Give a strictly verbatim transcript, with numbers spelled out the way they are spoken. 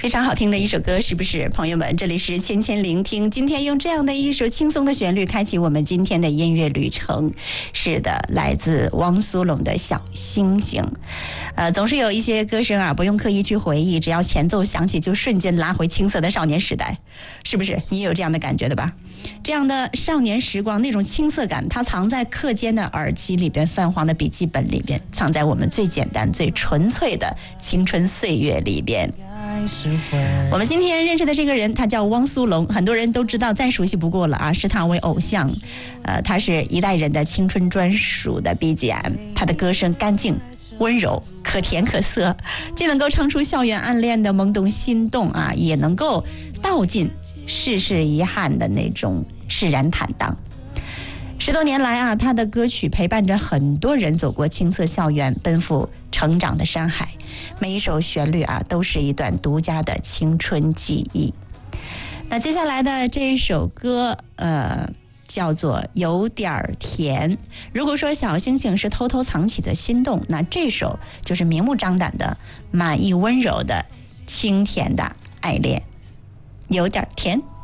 非常好听的一首歌，是不是朋友们？这里是千千聆听，今天用这样的一首轻松的旋律开启我们今天的音乐旅程。是的，来自汪苏泷的小星星。呃，总是有一些歌声啊，不用刻意去回忆，只要前奏响起，就瞬间拉回青涩的少年时代，是不是？你也有这样的感觉的吧？这样的少年时光，那种青涩感，它藏在课间的耳机里边，泛黄的笔记本里边，藏在我们最简单、最纯粹的青春岁月里边。我们今天认识的这个人，他叫汪苏泷，很多人都知道，再熟悉不过了啊，视他为偶像。呃，他是一代人的青春专属的 B G M， 他的歌声干净温柔，可甜可涩，既能够唱出校园暗恋的懵懂心动啊，也能够道尽世事遗憾的那种释然坦荡。十多年来啊，他的歌曲陪伴着很多人走过青涩校园，奔赴成长的山海。每一首旋律啊，都是一段独家的青春记忆。那接下来的这一首歌，呃，叫做《有点甜》。如果说小星星是偷偷藏起的心动，那这首就是明目张胆的、满意温柔的、清甜的爱恋，有点甜。